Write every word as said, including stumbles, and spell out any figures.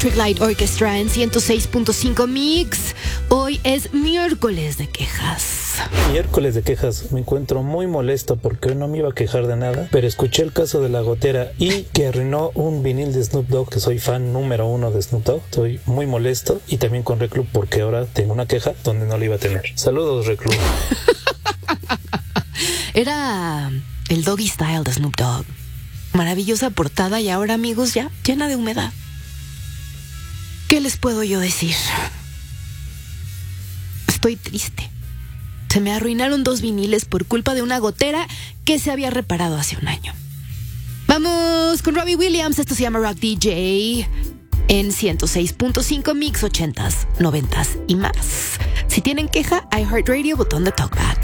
Electric Light Orchestra en ciento seis punto cinco Mix. Hoy es miércoles de quejas. Miércoles de quejas. Me encuentro muy molesto porque hoy no me iba a quejar de nada, pero escuché el caso de la gotera y que arruinó un vinil de Snoop Dogg, que soy fan número uno de Snoop Dogg. Estoy muy molesto y también con Reclub porque ahora tengo una queja donde no la iba a tener. Saludos, Reclub. Era el Doggy Style de Snoop Dogg. Maravillosa portada y ahora, amigos, ya llena de humedad. ¿Qué les puedo yo decir? Estoy triste. Se me arruinaron dos viniles por culpa de una gotera que se había reparado hace un año. Vamos con Robbie Williams. Esto se llama Rock D J en ciento seis punto cinco Mix, ochentas, noventas y más. Si tienen queja, iHeartRadio, botón de talkback.